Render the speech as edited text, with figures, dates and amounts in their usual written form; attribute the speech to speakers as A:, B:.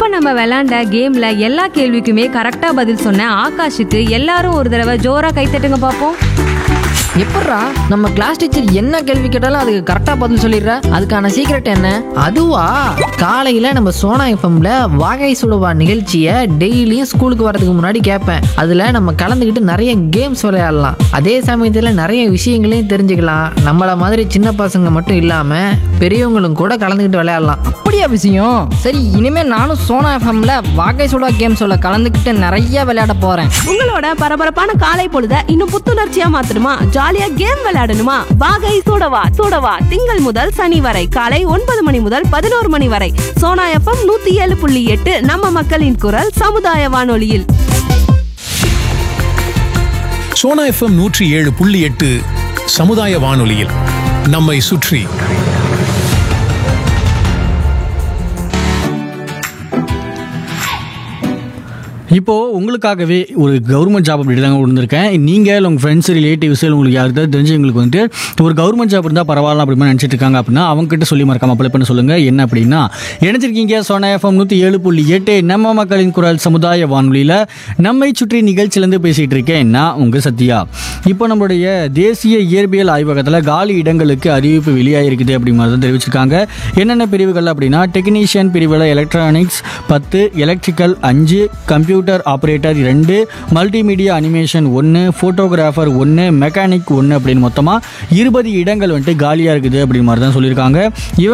A: இப்ப நம்ம விளையாண்ட கேம்ல எல்லா கேள்விக்குமே கரெக்டா பதில் சொன்ன ஆகாஷுக்கு எல்லாரும் ஒரு தடவை ஜோரா கைத்தட்டுங்க பாப்போம்.
B: எப்பட்றா நம்ம கிளாஸ் டீச்சர் என்ன கேள்வி கேட்டாலும் அதுக்கு கரெக்டாக பதில் சொல்லிடுற? அதுக்கான சீக்ரெட் என்ன? அதுவா, காலையில் நம்ம சோனா எஃப்எம்ல வாகை சுடுவா நிகழ்ச்சியை டெய்லியும் ஸ்கூலுக்கு வரதுக்கு முன்னாடி கேட்பேன். அதில் நம்ம கலந்துக்கிட்டு நிறைய கேம்ஸ் விளையாடலாம். அதே சமயத்தில் நிறைய விஷயங்களையும் தெரிஞ்சுக்கலாம். நம்மள மாதிரி சின்ன பசங்க மட்டும் இல்லாமல் பெரியவங்களும் கூட கலந்துக்கிட்டு விளையாடலாம்.
C: அப்படியா விஷயம்? சரி, இனிமே நானும் சோனா எஃப்எம்ல வாகை சுடா கேம்ஸோட கலந்துக்கிட்டு நிறைய விளையாட போறேன்.
D: உங்களோட பரபரப்பான காலை பொழுத இன்னும் புத்துணர்ச்சியா மாத்தணுமா? ஜாலியா கேம் விளையாடணுமா? வாகை சூடவா சூடவா திங்கள் முதல் சனி வரை காலை 9 மணி முதல் 11 மணி வரை சோனா எஃப்எம் 107.8 நம்ம மக்களின் குரல் சமுதாய வானொலியில்.
E: சோனா எஃப்எம் 107.8 சமுதாய வானொலியில் நம்மை சுற்றி.
F: இப்போது உங்களுக்காகவே ஒரு கவர்மெண்ட் ஜாப் அப்படி தாங்க வந்திருக்கேன். நீங்கள் உங்கள் ஃப்ரெண்ட்ஸ் ரிலேட்டிவ்ஸ் உங்களுக்கு யாருக்காவது தெரிஞ்சவங்களுக்கு வந்துட்டு ஒரு கவர்மெண்ட் ஜாப் இருந்தால் பரவாயில்ல அப்படி மாதிரி நினச்சிட்டு இருக்காங்க அப்படின்னா அவங்ககிட்ட சொல்லி மறக்காம அப்ளை பண்ண சொல்லுங்கள். என்ன அப்படின்னா, இணைஞ்சிருக்கீங்க சோனா எஃப்எம் 107.8 நம்ம மக்களின் குரல் சமுதாய வானொலியில் நம்மை சுற்றி நிகழ்ச்சியிலேருந்து பேசிகிட்டு இருக்கேன் நான் உங்கள் சத்யா. இப்போ நம்மளுடைய தேசிய இயற்பியல் ஆய்வகத்தில் காலி இடங்களுக்கு அறிவிப்பு வெளியாகிருக்குது அப்படி மாதிரி தான் தெரிவிச்சிருக்காங்க. என்னென்ன பிரிவுகள் அப்படின்னா, டெக்னீஷியன் பிரிவில் electronics 10, electrical 5, computer operator 2, multimedia animation 1, photographer 1, mechanic 1 அப்படின்னு மொத்தமாக 20 இடங்கள் வந்துட்டு காலியாக இருக்குது அப்படி மாதிரி தான் சொல்லியிருக்காங்க.